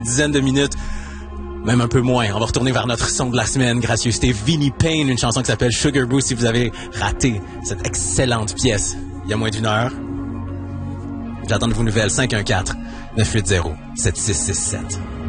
dizaine de minutes, même un peu moins. On va retourner vers notre son de la semaine, gracieuseté Vinnie Payne, une chanson qui s'appelle Sugar Boost. Si vous avez raté cette excellente pièce il y a moins d'une heure, j'attends de vos nouvelles. 514-980-7667.